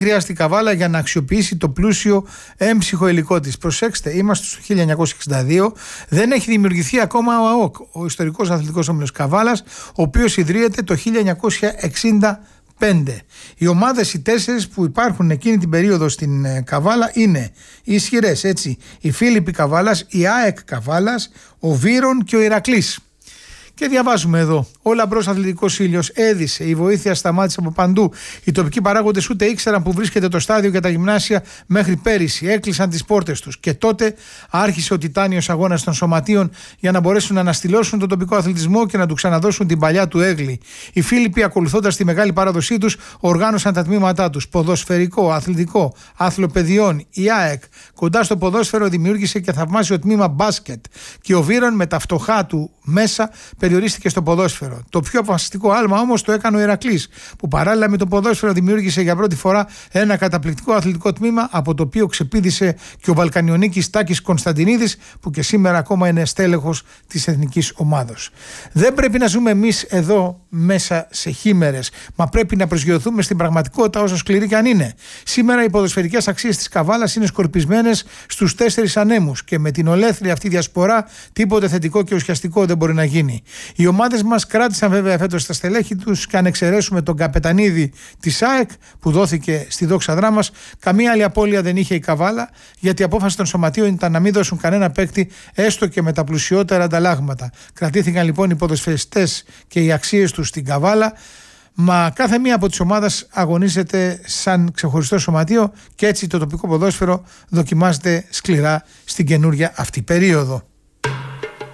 χρειάζεται η Καβάλα για να αξιοποιήσει το πλούσιο έμψυχο υλικό της. Προσέξτε, είμαστε στο 1962, δεν έχει δημιουργηθεί ακόμα ο ΑΟΚ, ο Ιστορικός Αθλητικός Όμιλος Καβάλας, ο οποίος ιδρύεται το 1965. Οι ομάδες οι 4 που υπάρχουν εκείνη την περίοδο στην Καβάλα είναι οι ισχυρές, έτσι, η Φίλιππη Καβάλας, η ΑΕΚ Καβάλας, ο Βύρον και ο Ηρακλής. Και διαβάζουμε εδώ: ο λαμπρός αθλητικός ήλιος έδισε, η βοήθεια σταμάτησε από παντού. Οι τοπικοί παράγοντες ούτε ήξεραν που βρίσκεται το στάδιο για τα γυμνάσια μέχρι πέρυσι. Έκλεισαν τις πόρτες τους. Και τότε άρχισε ο τιτάνιος αγώνας των σωματείων για να μπορέσουν να αναστηλώσουν τον τοπικό αθλητισμό και να του ξαναδώσουν την παλιά του έγκλη. Οι Φίλιπποι, ακολουθώντας τη μεγάλη παράδοσή τους, οργάνωσαν τα τμήματά τους. Ποδοσφαιρικό, αθλητικό, άθλο παιδιών. Η ΑΕΚ, κοντά στο ποδόσφαιρο, δημιούργησε και θαυμάσιο τμήμα μπάσκετ. Και ο Βύρον, με τα φτωχά του μέσα, περιορίστηκε στο ποδόσφαιρο. Το πιο αποφασιστικό άλμα όμως το έκανε ο Ηρακλής, που παράλληλα με το ποδόσφαιρο δημιούργησε για πρώτη φορά ένα καταπληκτικό αθλητικό τμήμα, από το οποίο ξεπήδησε και ο Βαλκανιονίκης Τάκης Κωνσταντινίδης, που και σήμερα ακόμα είναι στέλεχος της εθνικής ομάδος. Δεν πρέπει να ζούμε εμείς εδώ μέσα σε χήμερες, μα πρέπει να προσγειωθούμε στην πραγματικότητα, όσο σκληρή κι αν είναι. Σήμερα οι ποδοσφαιρικές αξίες της Καβάλας είναι σκορπισμένες στους 4 ανέμους και με την ολέθρια αυτή διασπορά τίποτε θετικό και ουσιαστικό δεν μπορεί να γίνει. Οι ομάδες μας κράτησαν βέβαια φέτος τα στελέχη τους, και αν εξαιρέσουμε τον καπετανίδη της ΑΕΚ που δόθηκε στη δόξα δράμας, καμία άλλη απώλεια δεν είχε η Καβάλα, γιατί η απόφαση των σωματείων ήταν να μην δώσουν κανένα παίκτη, έστω και με τα πλουσιότερα ανταλλάγματα. Κρατήθηκαν λοιπόν οι ποδοσφαιριστές και οι αξίες τους στην Καβάλα, μα κάθε μία από τις ομάδες αγωνίζεται σαν ξεχωριστό σωματείο, και έτσι το τοπικό ποδόσφαιρο δοκιμάζεται σκληρά στην καινούρια αυτή περίοδο.